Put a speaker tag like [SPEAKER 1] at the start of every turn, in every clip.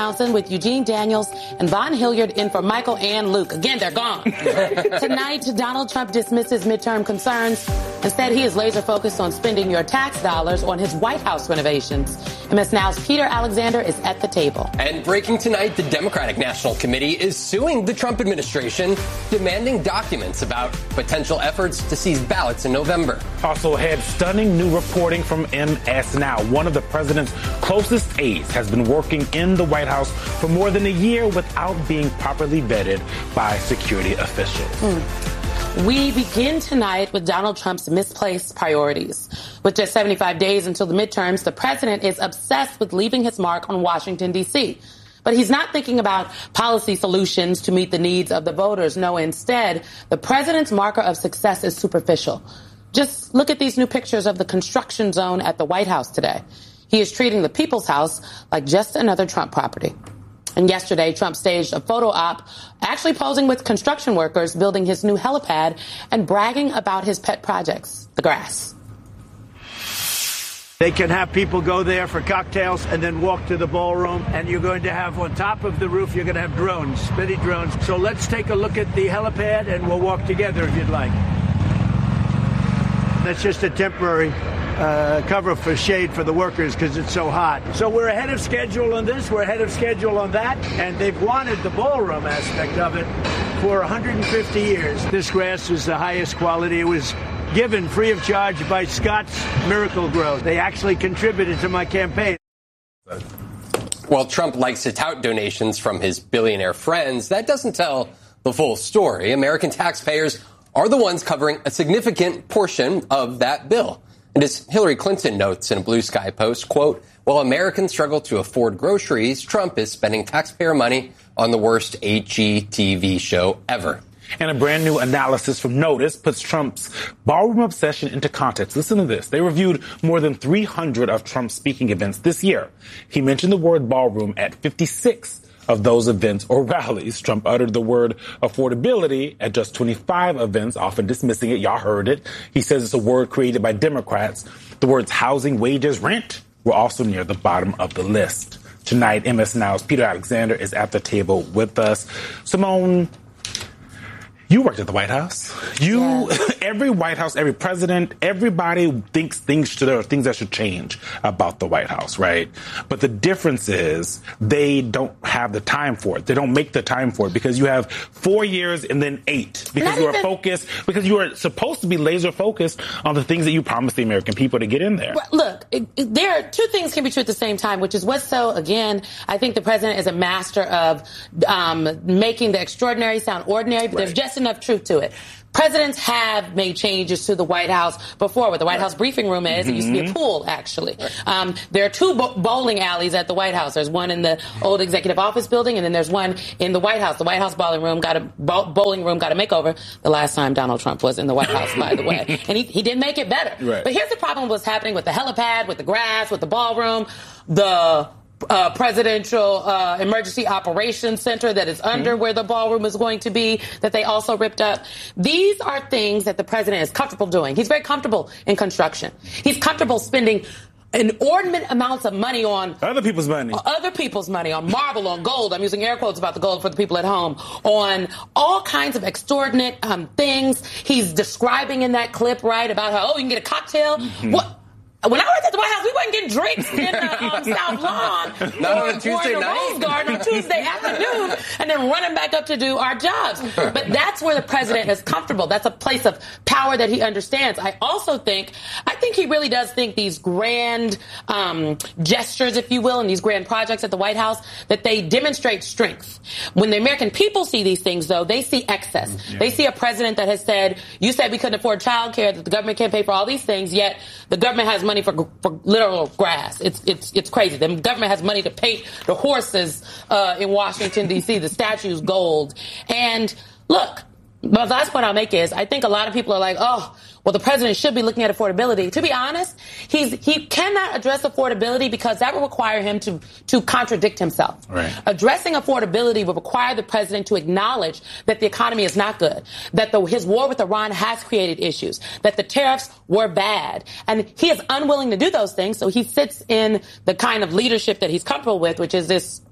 [SPEAKER 1] Townsend with Eugene Daniels and Von Hilliard in for Michael and Luke. Again, they're gone. Tonight, Donald Trump dismisses midterm concerns. Instead, he is laser focused on spending your tax dollars on his White House renovations. MS Now's Peter Alexander is at the table.
[SPEAKER 2] And breaking tonight, the Democratic National Committee is suing the Trump administration, demanding documents about potential efforts to seize ballots in November.
[SPEAKER 3] Also ahead, stunning new reporting from MS Now. One of the president's closest aides has been working in the White House for more than a year without being properly vetted by security officials.
[SPEAKER 1] We begin tonight with Donald Trump's misplaced priorities. With just 75 days until the midterms, the president is obsessed with leaving his mark on Washington, D.C. But he's not thinking about policy solutions to meet the needs of the voters. No, instead, the president's marker of success is superficial. Just look at these new pictures of the construction zone at the White House today. He is treating the People's House like just another Trump property. And yesterday, Trump staged a photo op, actually posing with construction workers building his new helipad and bragging about his pet projects, the grass.
[SPEAKER 4] They can have people go there for cocktails and then walk to the ballroom. And you're going to have on top of the roof, you're going to have drones, mini drones. So let's take a look at the helipad and we'll walk together if you'd like. That's just a temporary cover for shade for the workers because it's so hot. So we're ahead of schedule on this. We're ahead of schedule on that. And they've wanted the ballroom aspect of it for 150 years. This grass is the highest quality. It was given free of charge by Scott's Miracle-Gro. They actually contributed to my campaign.
[SPEAKER 2] While Trump likes to tout donations from his billionaire friends, that doesn't tell the full story. American taxpayers are the ones covering a significant portion of that bill. And as Hillary Clinton notes in a Blue Sky post, quote, while Americans struggle to afford groceries, Trump is spending taxpayer money on the worst HGTV show ever.
[SPEAKER 3] And a brand new analysis from Notice puts Trump's ballroom obsession into context. Listen to this. They reviewed more than 300 of Trump's speaking events this year. He mentioned the word ballroom at 56 of those events or rallies. Trump uttered the word affordability at just 25 events, often dismissing it. Y'all heard it. He says it's a word created by Democrats. The words housing, wages, rent were also near the bottom of the list. Tonight, MS Now's Peter Alexander is at the table with us. Simone, you worked at the White House. Every White House, every president, everybody thinks there are things that should change about the White House, right? But the difference is they don't have the time for it. They don't make the time for it because you have 4 years and then 8 because you are supposed to be laser focused on the things that you promised the American people to get in there.
[SPEAKER 1] Look, there are two things can be true at the same time, which is again, I think the president is a master of making the extraordinary sound ordinary, but there's just enough truth to it. Presidents have made changes to the White House before. Where the White House briefing room is, it used to be a pool, actually. There are 2 bowling alleys at the White House. There's one in the old executive office building, and then there's one in the White House. The White House bowling room got a makeover the last time Donald Trump was in the White House, by the way. And he didn't make it better. Right. But here's the problem with what's happening with the helipad, with the grass, with the ballroom, the presidential emergency operations center that is under where the ballroom is going to be, that they also ripped up. These are things that the president is comfortable doing. He's very comfortable in construction. He's comfortable spending inordinate amounts of money on
[SPEAKER 3] other people's money,
[SPEAKER 1] on marble, on gold. I'm using air quotes about the gold for the people at home, on all kinds of extraordinary things. He's describing in that clip, right, about how, you can get a cocktail. What? When I worked at the White House, we wasn't getting drinks in the South Lawn
[SPEAKER 2] or in the
[SPEAKER 1] Rose Garden on Tuesday afternoon and then running back up to do our jobs. But that's where the president is comfortable. That's a place of power that he understands. I think he really does think these grand gestures, if you will, and these grand projects at the White House, that they demonstrate strength. When the American people see these things, though, they see excess. Yeah. They see a president that has said, you said we couldn't afford child care, that the government can't pay for all these things, yet the government has money for literal grass. It's crazy. The government has money to paint the horses in Washington, D.C., the statues gold. And look, the last point I'll make is I think a lot of people are like, the president should be looking at affordability. To be honest, he cannot address affordability because that will require him to contradict himself. Right. Addressing affordability will require the president to acknowledge that the economy is not good, that his war with Iran has created issues, that the tariffs were bad. And he is unwilling to do those things, so he sits in the kind of leadership that he's comfortable with, which is this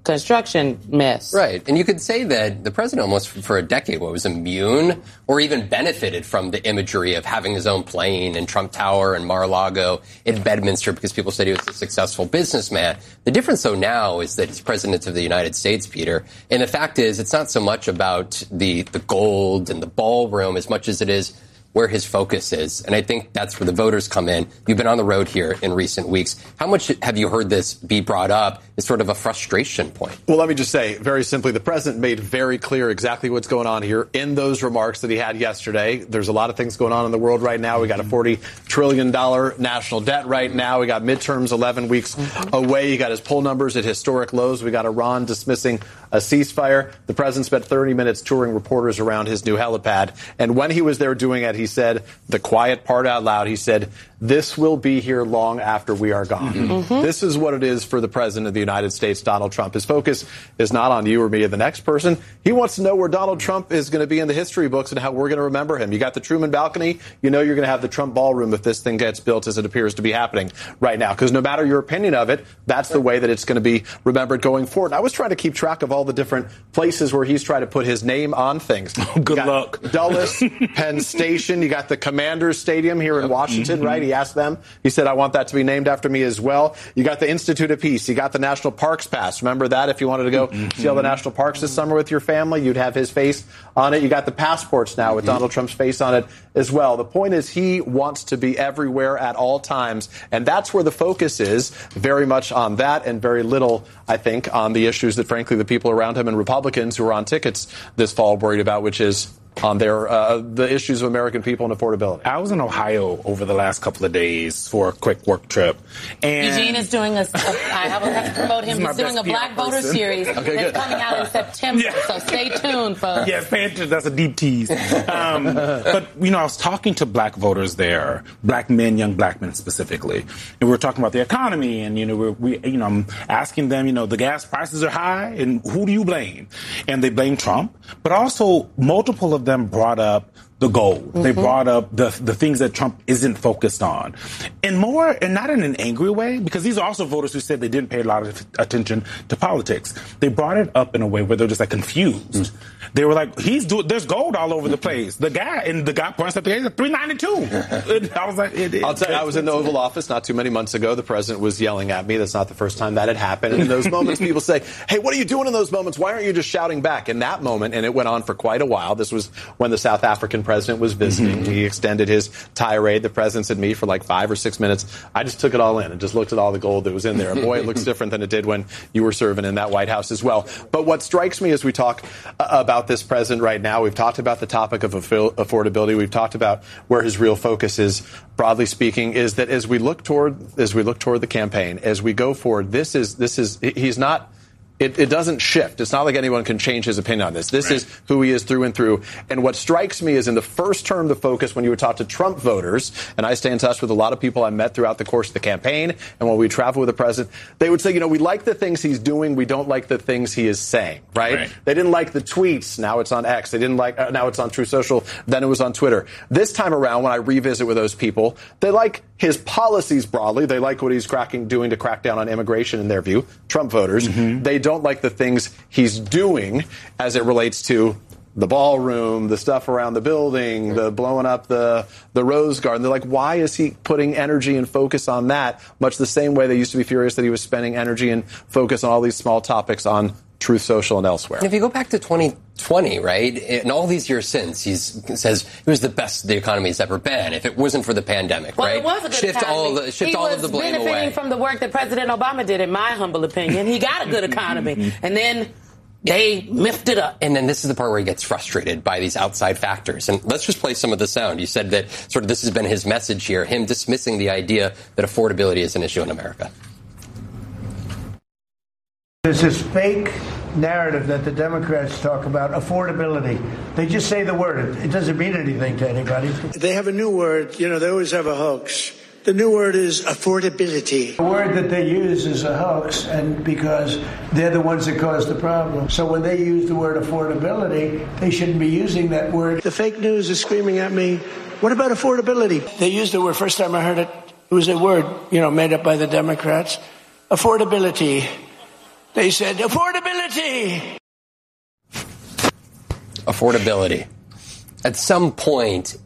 [SPEAKER 1] construction mess.
[SPEAKER 2] Right. And you could say that the president almost for a decade was immune or even benefited from the imagery of having his own plane and Trump Tower and Mar-a-Lago in Bedminster because people said he was a successful businessman. The difference, though, now is that he's president of the United States, Peter. And the fact is, it's not so much about the gold and the ballroom as much as it is where his focus is. And I think that's where the voters come in. You've been on the road here in recent weeks. How much have you heard this be brought up as sort of a frustration point?
[SPEAKER 5] Well, let me just say very simply, the president made very clear exactly what's going on here in those remarks that he had yesterday. There's a lot of things going on in the world right now. We got a $40 trillion national debt right now. We got midterms 11 weeks away. You got his poll numbers at historic lows. We got Iran dismissing a ceasefire. The president spent 30 minutes touring reporters around his new helipad. And when he was there doing it, he said the quiet part out loud. He said, "This will be here long after we are gone." Mm-hmm. This is what it is for the president of the United States, Donald Trump. His focus is not on you or me or the next person. He wants to know where Donald Trump is going to be in the history books and how we're going to remember him. You got the Truman balcony. You know you're going to have the Trump ballroom if this thing gets built as it appears to be happening right now. Because no matter your opinion of it, that's the way that it's going to be remembered going forward. I was trying to keep track of all the different places where he's trying to put his name on things.
[SPEAKER 3] Good luck.
[SPEAKER 5] Dulles, Penn Station. You got the Commanders Stadium here in Washington, right? He asked them. He said, "I want that to be named after me as well." You got the Institute of Peace. You got the National Parks Pass. Remember that? If you wanted to go see all the national parks this summer with your family, you'd have his face on it. You got the passports now with Donald Trump's face on it as well. The point is he wants to be everywhere at all times, and that's where the focus is, very much on that and very little, I think, on the issues that, frankly, the people around him and Republicans who are on tickets this fall worried about, which is on the issues of American people and affordability.
[SPEAKER 3] I was in Ohio over the last couple of days for a quick work trip. And
[SPEAKER 1] Eugene is doing I will have to promote him. He's doing a Black Voter series that's coming out in September. Yeah. So stay tuned, folks.
[SPEAKER 3] Yeah, that's a deep tease. But, I was talking to Black voters there, Black men, young Black men specifically. And we were talking about the economy. And, I'm asking them, the gas prices are high. And who do you blame? And they blame Trump. But also multiple of them brought up the gold. Mm-hmm. They brought up the things that Trump isn't focused on. And not in an angry way, because these are also voters who said they didn't pay a lot of attention to politics. They brought it up in a way where they're just confused. Mm-hmm. They were like, there's gold all over the place. The guy points at the gate at $392. I was like,
[SPEAKER 5] I'll tell you, I was in the Oval Office not too many months ago. The president was yelling at me. That's not the first time that had happened. And in those moments, people say, "Hey, what are you doing in those moments? Why aren't you just shouting back?" In that moment, and it went on for quite a while. This was when the South African president was visiting. Mm-hmm. He extended his tirade. The president said to me for 5 or 6 minutes. I just took it all in and just looked at all the gold that was in there. And boy, it looks different than it did when you were serving in that White House as well. But what strikes me as we talk about this president right now, we've talked about the topic of affordability. We've talked about where his real focus is, broadly speaking, is that as we look toward the campaign, as we go forward, he's not. It doesn't shift. It's not like anyone can change his opinion on this. This is who he is through and through. And what strikes me is in the first term, the focus when you would talk to Trump voters, and I stay in touch with a lot of people I met throughout the course of the campaign, and when we travel with the president, they would say, we like the things he's doing. We don't like the things he is saying, right? They didn't like the tweets. Now it's on X. They didn't like, now it's on Truth Social. Then it was on Twitter. This time around, when I revisit with those people, they like his policies broadly. They like what he's doing to crack down on immigration in their view, Trump voters. Mm-hmm. They don't like the things he's doing as it relates to the ballroom, the stuff around the building, the blowing up the Rose Garden. They're like, why is he putting energy and focus on that? Much the same way they used to be furious that he was spending energy and focus on all these small topics on Truth Social and elsewhere.
[SPEAKER 2] If you go back to 2020, right, and all these years since, he says it was the best the economy's ever been. If it wasn't for the pandemic,
[SPEAKER 1] well,
[SPEAKER 2] right?
[SPEAKER 1] It was a good economy.
[SPEAKER 2] Shift all of the blame away.
[SPEAKER 1] He was benefiting from the work that President Obama did, in my humble opinion. He got a good economy, and then they miffed it up.
[SPEAKER 2] And then this is the part where he gets frustrated by these outside factors. And let's just play some of the sound. You said that sort of this has been his message here, him dismissing the idea that affordability is an issue in America.
[SPEAKER 4] There's this fake narrative that the Democrats talk about, affordability. They just say the word. It doesn't mean anything to anybody.
[SPEAKER 6] They have a new word. They always have a hoax. The new word is affordability.
[SPEAKER 4] The word that they use is a hoax, and because they're the ones that caused the problem. So when they use the word affordability, they shouldn't be using that word.
[SPEAKER 6] The fake news is screaming at me, what about affordability? They used the word, first time I heard it, it was a word, made up by the Democrats. Affordability. They said, affordability.
[SPEAKER 2] Affordability. At some point,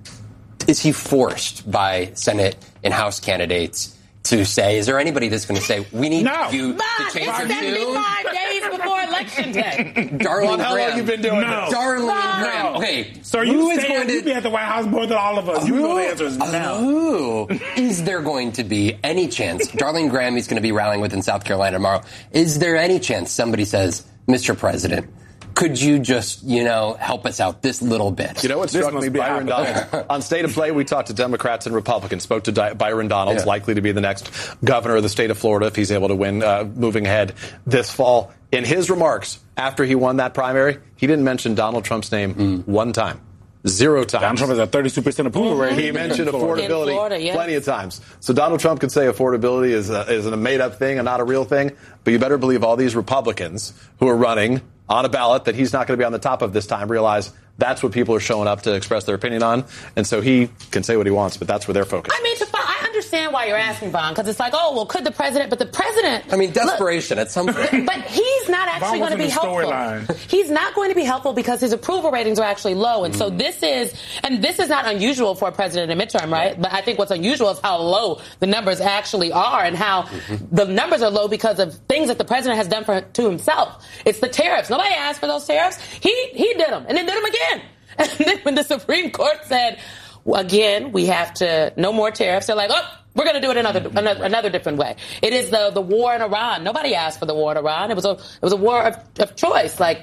[SPEAKER 2] is he forced by Senate and House candidates to say, is there anybody that's going to say, we need you to change your tune?
[SPEAKER 1] 75 days before Election Day.
[SPEAKER 2] Darlene Graham.
[SPEAKER 5] How long you been doing
[SPEAKER 3] No.
[SPEAKER 5] this?
[SPEAKER 2] Darlene Graham. Okay.
[SPEAKER 3] So you be at the White House more than all of us. You know the answer is no.
[SPEAKER 2] Is there going to be any chance, Darlene Graham is going to be rallying with in South Carolina tomorrow, is there any chance somebody says, Mr. President, could you just, help us out this little bit?
[SPEAKER 5] You know what struck me, Byron Donalds? On State of Play, we talked to Democrats and Republicans, spoke to Byron Donalds, likely to be the next governor of the state of Florida if he's able to win moving ahead this fall. In his remarks after he won that primary, he didn't mention Donald Trump's name one time. 0 times.
[SPEAKER 3] Donald Trump has a 32% approval rating.
[SPEAKER 5] He mentioned affordability
[SPEAKER 1] Florida, yes.
[SPEAKER 5] plenty of times. So Donald Trump could say affordability is a made-up thing and not a real thing, but you better believe all these Republicans who are running on a ballot that he's not going to be on the top of this time realize that's what people are showing up to express their opinion on. And so he can say what he wants, but that's where they're focused.
[SPEAKER 1] I mean, I understand why you're asking, Vaughn, because it's like, could the president? But the president...
[SPEAKER 2] desperation at some point.
[SPEAKER 1] But he's not actually going to be helpful. He's not going to be helpful because his approval ratings are actually low. And so this is not unusual for a president in a midterm, right? But I think what's unusual is how low the numbers actually are and how the numbers are low because of things that the president has done to himself. It's the tariffs. Nobody asked for those tariffs. He did them and then did them again. And then when the Supreme Court said, again, we have to, no more tariffs, they're like, we're going to do it another different way. It is the war in Iran. Nobody asked for the war in Iran. It was a war of choice. Like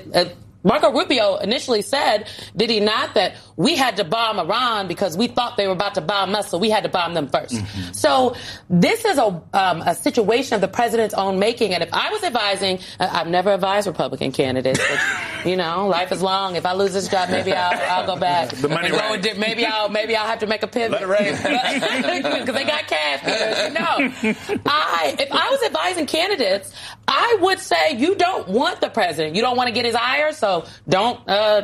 [SPEAKER 1] Marco Rubio initially said, did he not, that we had to bomb Iran because we thought they were about to bomb us, so we had to bomb them first. Mm-hmm. So this is a situation of the president's own making. And if I was advising, I've never advised Republican candidates. But, life is long. If I lose this job, maybe I'll go back.
[SPEAKER 3] The money right.
[SPEAKER 1] Maybe I'll have to make a pivot.
[SPEAKER 5] Let it rain.
[SPEAKER 1] Because they got cash. If I was advising candidates, I would say you don't want the president. You don't want to get his ire, so don't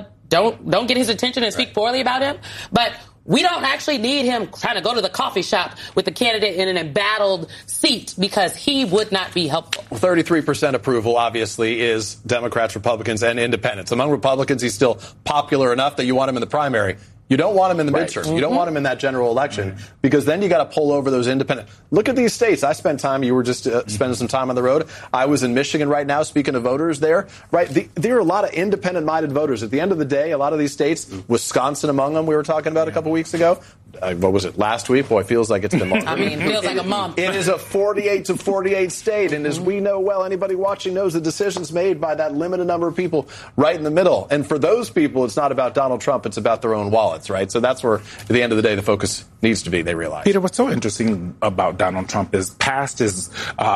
[SPEAKER 1] get his attention and speak poorly about him. But we don't actually need him trying to go to the coffee shop with the candidate in an embattled seat because he would not be helpful.
[SPEAKER 5] 33% approval, obviously, is Democrats, Republicans, and independents. Among Republicans, he's still popular enough that you want him in the primary. You don't want him in the midterm. You don't want him in that general election because then you got to pull over those independent. Look at these states. I spent time. You were just spending some time on the road. I was in Michigan right now. Speaking of voters there, right? There are a lot of independent-minded voters. At the end of the day, a lot of these states, Wisconsin among them, we were talking about a couple weeks ago. What was it, last week? Boy, it feels like it's been long.
[SPEAKER 1] It feels like a month.
[SPEAKER 5] It is a 48-48 state, and as we know well, anybody watching knows the decisions made by that limited number of people right in the middle. And for those people, it's not about Donald Trump, it's about their own wallets, right? So that's where, at the end of the day, the focus needs to be, they realize.
[SPEAKER 3] Peter, what's so interesting about Donald Trump is past is,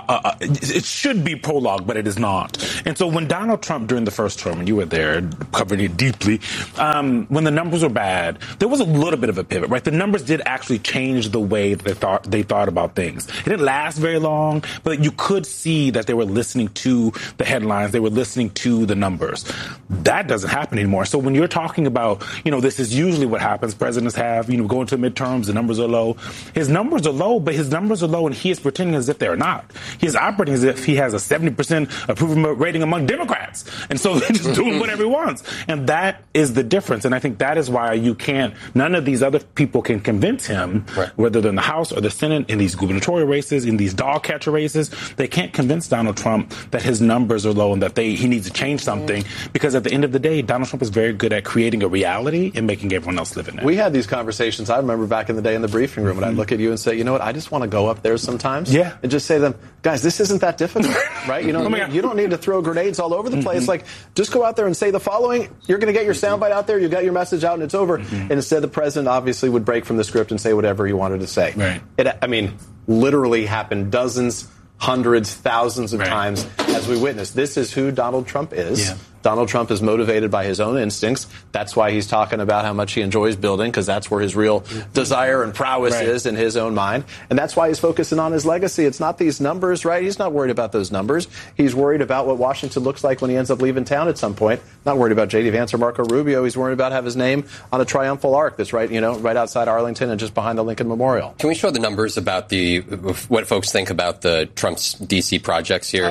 [SPEAKER 3] it should be prologue, but it is not. And so when Donald Trump, during the first term, and you were there, covering it deeply, when the numbers were bad, there was a little bit of a pivot, right? The numbers did actually change the way they thought about things. It didn't last very long, but you could see that they were listening to the headlines. They were listening to the numbers. That doesn't happen anymore. So when you're talking about, this is usually what happens. Presidents have, going to midterms, the numbers are low. His numbers are low, but his numbers are low and he is pretending as if they're not. He is operating as if he has a 70% approval rating among Democrats. And so they're just doing whatever he wants. And that is the difference. And I think that is why none of these other people can convince him, right, whether they're in the House or the Senate, in these gubernatorial races, in these dog catcher races, they can't convince Donald Trump that his numbers are low and that he needs to change something. Because at the end of the day, Donald Trump is very good at creating a reality and making everyone else live in it.
[SPEAKER 5] We had these conversations, I remember back in the day in the briefing room, when I'd look at you and say, you know what, I just want to go up there sometimes and just say to them, guys, this isn't that difficult, right? You don't need to throw grenades all over the place. Like, just go out there and say the following. You're going to get your soundbite out there. You got your message out and it's over. And instead, the president obviously would break from the script and say whatever he wanted to say.
[SPEAKER 3] Right.
[SPEAKER 5] It literally happened dozens, hundreds, thousands of times as we witnessed. This is who Donald Trump is. Yeah. Donald Trump is motivated by his own instincts. That's why he's talking about how much he enjoys building, because that's where his real desire and prowess is in his own mind. And that's why he's focusing on his legacy. It's not these numbers, right? He's not worried about those numbers. He's worried about what Washington looks like when he ends up leaving town at some point. Not worried about J.D. Vance or Marco Rubio. He's worried about having his name on a triumphal arch that's right outside Arlington and just behind the Lincoln Memorial.
[SPEAKER 2] Can we show the numbers about what folks think about the Trump's D.C. projects here?
[SPEAKER 1] Oh, yeah, from the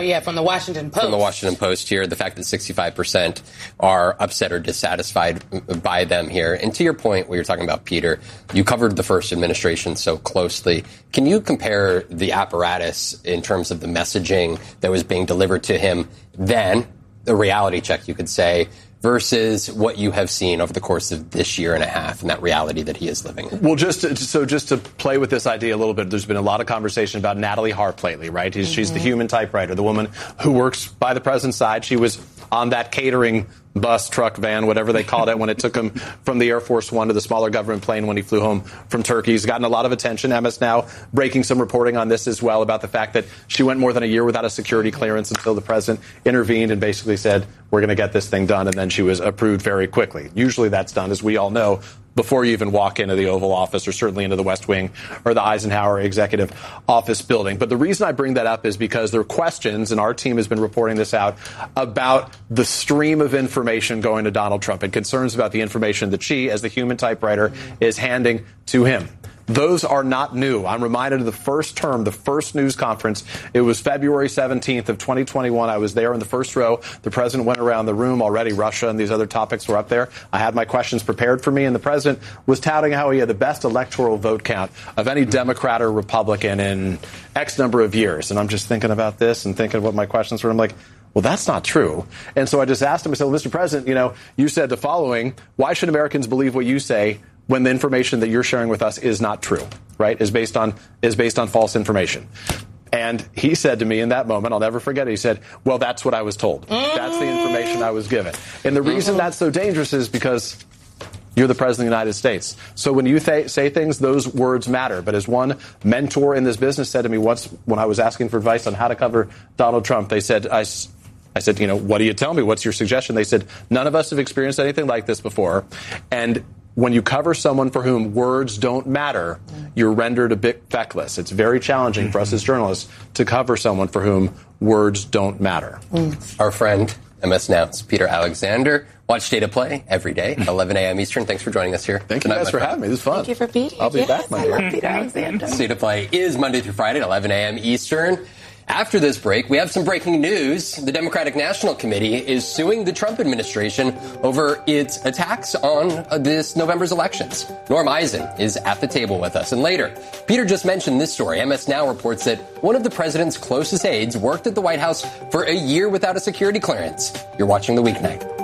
[SPEAKER 1] Washington Post.
[SPEAKER 2] From the Washington Post here, the fact that 65% are upset or dissatisfied by them here. And to your point, where you're talking about, Peter, you covered the first administration so closely. Can you compare the apparatus in terms of the messaging that was being delivered to him then, the reality check, you could say, versus what you have seen over the course of this year and a half and that reality that he is living in?
[SPEAKER 5] Well, just to play with this idea a little bit, there's been a lot of conversation about Natalie Harp lately, right? She's the human typewriter, the woman who works by the president's side. She was on that catering bus, truck, van, whatever they called it, when it took him from the Air Force One to the smaller government plane when he flew home from Turkey. He's gotten a lot of attention. Emma's now breaking some reporting on this as well about the fact that she went more than a year without a security clearance until the president intervened and basically said, we're going to get this thing done, and then she was approved very quickly. Usually that's done, as we all know, before you even walk into the Oval Office or certainly into the West Wing or the Eisenhower Executive Office building. But the reason I bring that up is because there are questions, and our team has been reporting this out, about the stream of information going to Donald Trump and concerns about the information that she, as the human typewriter, is handing to him. Those are not new. I'm reminded of the first term, the first news conference. It was February 17th of 2021. I was there in the first row. The president went around the room already. Russia and these other topics were up there. I had my questions prepared for me, and the president was touting how he had the best electoral vote count of any Democrat or Republican in X number of years. And I'm just thinking about this and thinking of what my questions were. I'm like, well, that's not true. And so I just asked him, I said, well, Mr. President, you said the following. Why should Americans believe what you say when the information that you're sharing with us is not true, right? Is based on false information? And he said to me in that moment, I'll never forget it, he said, well, that's what I was told. That's the information I was given. And the reason that's so dangerous is because you're the president of the United States. So when you say things, those words matter. But as one mentor in this business said to me once when I was asking for advice on how to cover Donald Trump, they said, I said, what do you tell me? What's your suggestion? They said, none of us have experienced anything like this before. And when you cover someone for whom words don't matter, you're rendered a bit feckless. It's very challenging for us as journalists to cover someone for whom words don't matter.
[SPEAKER 2] Our friend, MS Now's Peter Alexander. Watch State of Play every day at 11 a.m. Eastern. Thanks for joining us here.
[SPEAKER 5] Thank you guys for having me. This is fun.
[SPEAKER 1] Thank you for being here.
[SPEAKER 5] I'll be back Monday.
[SPEAKER 1] I love Peter Alexander.
[SPEAKER 2] State of Play is Monday through Friday at 11 a.m. Eastern. After this break, we have some breaking news. The Democratic National Committee is suing the Trump administration over its attacks on this November's elections. Norm Eisen is at the table with us. And later, Peter just mentioned this story. MS Now reports that one of the president's closest aides worked at the White House for a year without a security clearance. You're watching The Weeknight.